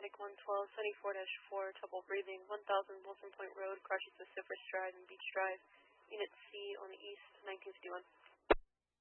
Atlantic 112, 74-4, trouble breathing, 1000 Wilson Point Road, crashes to Cypress Drive and Beach Drive. Unit C on the east, 1951.